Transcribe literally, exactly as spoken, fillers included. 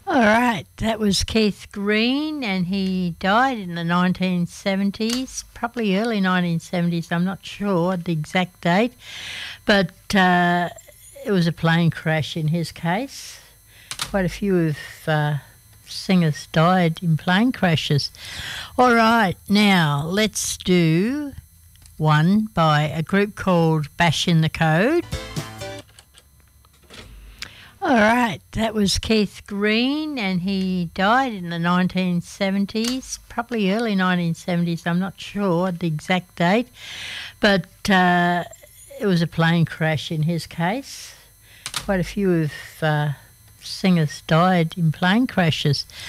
All right, that was Keith Green, and he died in the nineteen seventies, probably early nineteen seventies. I'm not sure the exact date, but uh, it was a plane crash in his case. Quite a few of uh, singers died in plane crashes. All right, now let's do one by a group called Bash in the Code. All right, that was Keith Green, and he died in the nineteen seventies, probably early nineteen seventies. I'm not sure the exact date, but uh, it was a plane crash in his case. Quite a few of uh, singers died in plane crashes.